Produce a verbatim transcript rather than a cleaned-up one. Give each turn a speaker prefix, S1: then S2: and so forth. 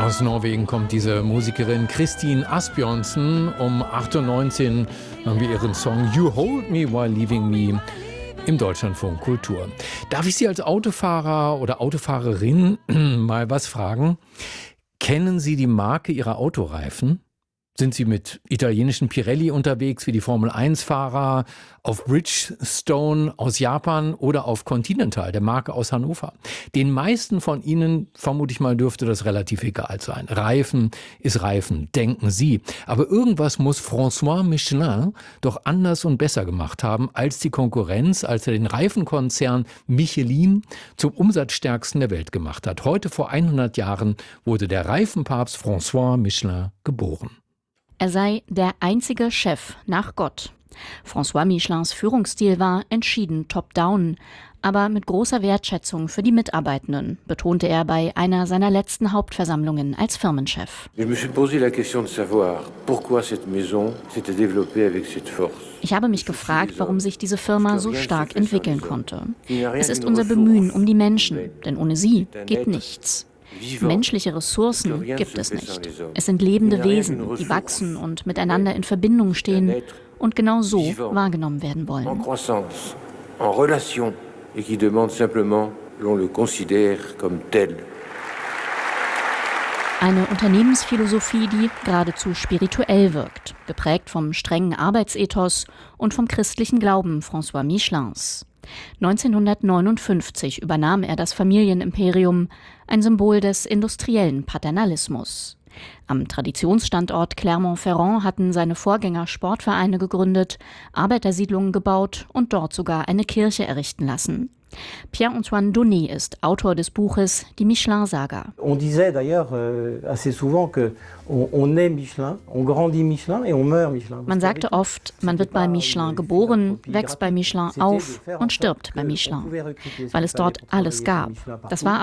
S1: Aus Norwegen kommt diese Musikerin Christine Asbjørnsen. Um acht Uhr neunzehn haben wir ihren Song You Hold Me While Leaving Me im Deutschlandfunk Kultur. Darf ich Sie als Autofahrer oder Autofahrerin mal was fragen? Kennen Sie die Marke Ihrer Autoreifen? Sind Sie mit italienischen Pirelli unterwegs wie die Formel eins Fahrer, auf Bridgestone aus Japan oder auf Continental, der Marke aus Hannover? Den meisten von Ihnen, vermute ich mal, dürfte das relativ egal sein. Reifen ist Reifen, denken Sie. Aber irgendwas muss François Michelin doch anders und besser gemacht haben als die Konkurrenz, als er den Reifenkonzern Michelin zum umsatzstärksten der Welt gemacht hat. Heute vor hundert Jahren wurde der Reifenpapst François Michelin geboren.
S2: Er sei der einzige Chef nach Gott. François Michelins Führungsstil war entschieden top-down, aber mit großer Wertschätzung für die Mitarbeitenden, betonte er bei einer seiner letzten Hauptversammlungen als Firmenchef. Ich habe mich gefragt, warum sich diese Firma so stark entwickeln konnte. Es ist unser Bemühen um die Menschen, denn ohne sie geht nichts. Menschliche Ressourcen gibt es nicht. Es sind lebende Wesen, die wachsen und miteinander in Verbindung stehen und genau so wahrgenommen werden wollen. Eine Unternehmensphilosophie, die geradezu spirituell wirkt, geprägt vom strengen Arbeitsethos und vom christlichen Glauben François Michelins. neunzehnhundertneunundfünfzig übernahm er das Familienimperium, ein Symbol des industriellen Paternalismus. Am Traditionsstandort Clermont-Ferrand hatten seine Vorgänger Sportvereine gegründet, Arbeitersiedlungen gebaut und dort sogar eine Kirche errichten lassen. Pierre-Antoine Donnet ist Autor des Buches Die Michelin-Saga.
S3: On disait d'ailleurs euh, assez souvent que on, on est Michelin, on grandit Michelin et on meurt Michelin.
S2: Man sagte oft, man wird bei Michelin geboren, wächst bei Michelin auf und stirbt bei Michelin, weil es dort alles gab. Das war